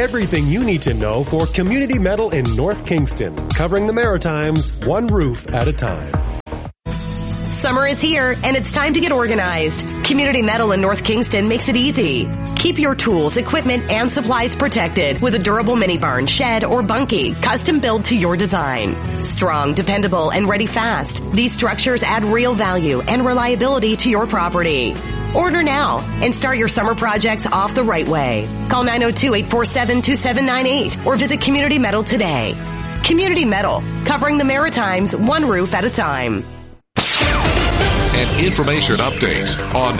Everything you need to know for Community Metal in North Kingston, covering the Maritimes, one roof at a time. Summer is here, and it's time to get organized. Community Metal in North Kingston makes it easy. Keep your tools, equipment, and supplies protected with a durable mini barn, shed, or bunkie, custom built to your design. Strong, dependable, and ready fast. These structures add real value and reliability to your property. Order now and start your summer projects off the right way. Call 902-847-2798 or visit Community Metal today. Community Metal, covering the Maritimes, one roof at a time. An information update on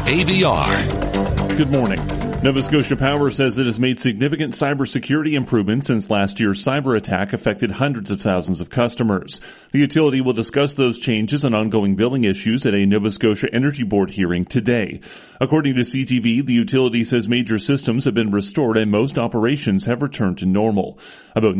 AVR. Good morning. Nova Scotia Power says it has made significant cybersecurity improvements since last year's cyber attack affected hundreds of thousands of customers. The utility will discuss those changes and ongoing billing issues at a Nova Scotia Energy Board hearing today. According to CTV, the utility says major systems have been restored and most operations have returned to normal. About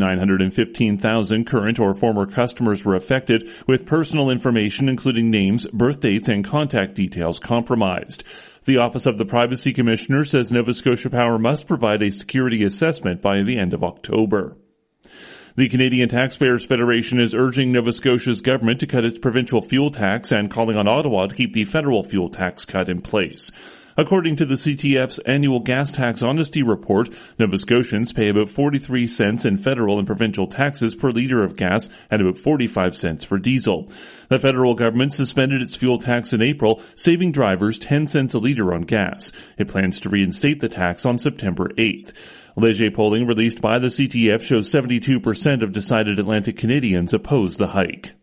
915,000 current or former customers were affected, with personal information including names, birth dates, and contact details compromised. The Office of the Privacy Commissioner says Nova Scotia Power must provide a security assessment by the end of October. The Canadian Taxpayers Federation is urging Nova Scotia's government to cut its provincial fuel tax and calling on Ottawa to keep the federal fuel tax cut in place. According to the CTF's annual gas tax honesty report, Nova Scotians pay about 43 cents in federal and provincial taxes per litre of gas and about 45 cents for diesel. The federal government suspended its fuel tax in April, saving drivers 10 cents a litre on gas. It plans to reinstate the tax on September 8th. Leger polling released by the CTF shows 72% of decided Atlantic Canadians oppose the hike.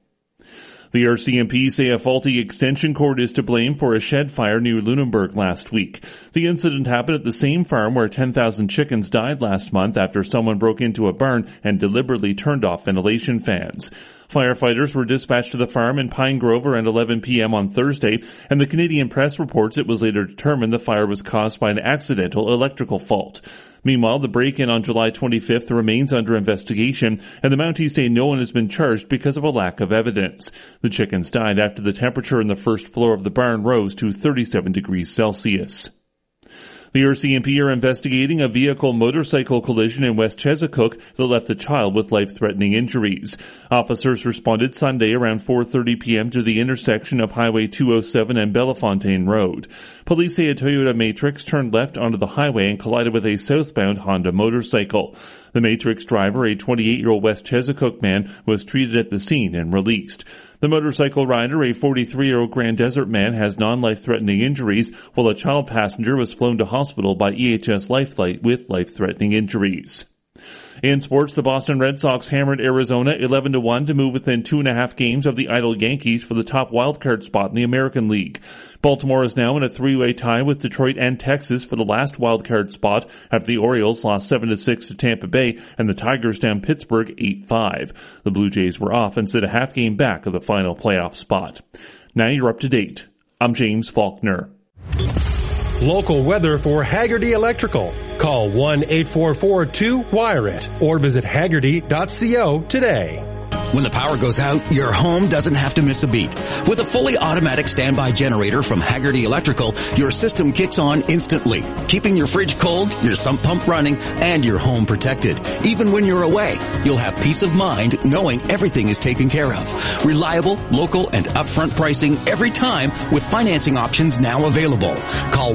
The RCMP say a faulty extension cord is to blame for a shed fire near Lunenburg last week. The incident happened at the same farm where 10,000 chickens died last month after someone broke into a barn and deliberately turned off ventilation fans. Firefighters were dispatched to the farm in Pine Grove around 11 p.m. on Thursday, and the Canadian Press reports it was later determined the fire was caused by an accidental electrical fault. Meanwhile, the break-in on July 25th remains under investigation, and the Mounties say no one has been charged because of a lack of evidence. The chickens died after the temperature in the first floor of the barn rose to 37 degrees Celsius. The RCMP are investigating a vehicle-motorcycle collision in West Chesapeake that left a child with life-threatening injuries. Officers responded Sunday around 4:30 p.m. to the intersection of Highway 207 and Bellefontaine Road. Police say a Toyota Matrix turned left onto the highway and collided with a southbound Honda motorcycle. The Matrix driver, a 28-year-old West Chesapeake man, was treated at the scene and released. The motorcycle rider, a 43-year-old Grand Desert man, has non-life-threatening injuries, while a child passenger was flown to hospital by EHS Lifelight with life-threatening injuries. In sports, the Boston Red Sox hammered Arizona 11-1 to move within 2.5 games of the idle Yankees for the top wildcard spot in the American League. Baltimore is now in a three-way tie with Detroit and Texas for the last wildcard spot after the Orioles lost 7-6 to Tampa Bay and the Tigers down Pittsburgh 8-5. The Blue Jays were off and sit a half game back of the final playoff spot. Now you're up to date. I'm James Faulkner. Local weather for Haggerty Electrical. Call 1-844-2-WIRE-IT or visit haggerty.co today. When the power goes out, your home doesn't have to miss a beat. With a fully automatic standby generator from Haggerty Electrical, your system kicks on instantly, keeping your fridge cold, your sump pump running, and your home protected. Even when you're away, you'll have peace of mind knowing everything is taken care of. Reliable, local, and upfront pricing every time with financing options now available. Call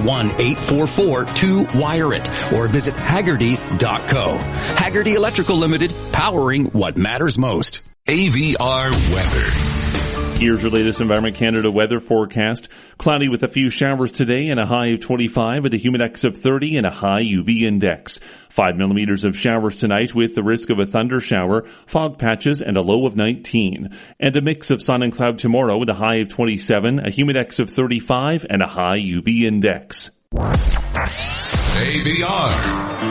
1-844-2-WIRE-IT or visit haggerty.co. Haggerty Electrical Limited, powering what matters most. AVR weather. Here's your latest Environment Canada weather forecast. Cloudy with a few showers today and a high of 25 with a humidex of 30 and a high UV index. 5 millimeters of showers tonight with the risk of a thunder shower, fog patches, and a low of 19. And a mix of sun and cloud tomorrow with a high of 27, a humidex of 35, and a high UV index. AVR.